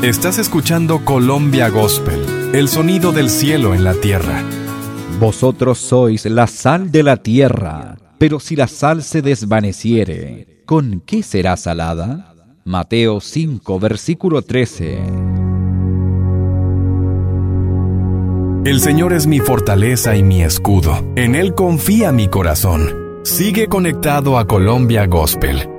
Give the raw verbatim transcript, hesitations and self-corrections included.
Estás escuchando Colombia Gospel, el sonido del cielo en la tierra. Vosotros sois la sal de la tierra, pero si la sal se desvaneciere, ¿con qué será salada? Mateo cinco, versículo trece. El Señor es mi fortaleza y mi escudo. En Él confía mi corazón. Sigue conectado a Colombia Gospel